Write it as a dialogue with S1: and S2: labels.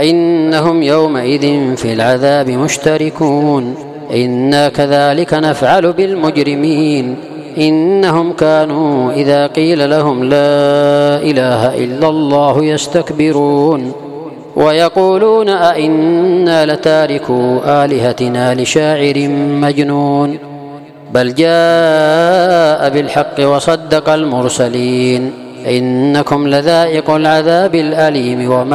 S1: إنهم يومئذ في العذاب مشتركون إنا كذلك نفعل بالمجرمين إنهم كانوا إذا قيل لهم لا إله إلا الله يستكبرون ويقولون أئنا لتاركو آلهتنا لشاعر مجنون بل جاء بالحق وصدق المرسلين إنكم لذائق العذاب الأليم وما